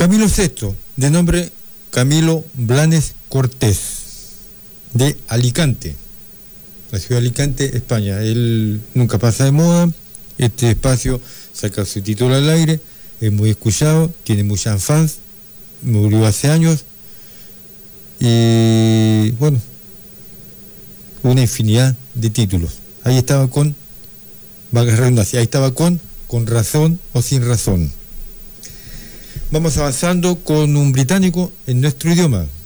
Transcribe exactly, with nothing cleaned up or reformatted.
Camilo sexto, de nombre Camilo Blanes Cortés, de Alicante, la ciudad de Alicante, España. Él nunca pasa de moda, este espacio saca su título al aire, es muy escuchado, tiene muchas fans, murió hace años, y bueno, una infinidad de títulos. Ahí estaba con, valga la redundancia, ahí estaba con, con razón o sin razón. Vamos avanzando con un británico en nuestro idioma.